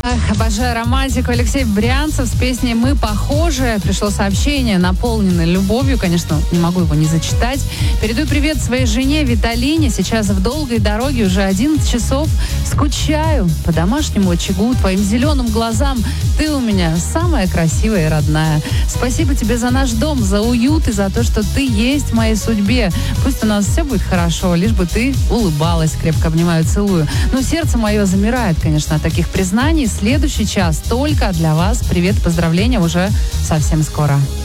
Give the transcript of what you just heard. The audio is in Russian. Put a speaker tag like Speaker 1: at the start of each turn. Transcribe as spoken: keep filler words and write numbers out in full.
Speaker 1: Эх, обожаю романтику. Алексей Брянцев с песней «Мы похожи». Пришло сообщение, наполненное любовью. Конечно, не могу его не зачитать. Передаю привет своей жене Виталине. Сейчас в долгой дороге уже одиннадцать часов. Скучаю по домашнему очагу, твоим зеленым глазам. Ты у меня самая красивая и родная. Спасибо тебе за наш дом, за уют и за то, что ты есть в моей судьбе. Пусть у нас все будет хорошо, лишь бы ты улыбалась. Крепко обнимаю, целую. Но сердце мое замирает, конечно, от таких признаний. Следующий час только для вас. Привет, поздравления уже совсем скоро.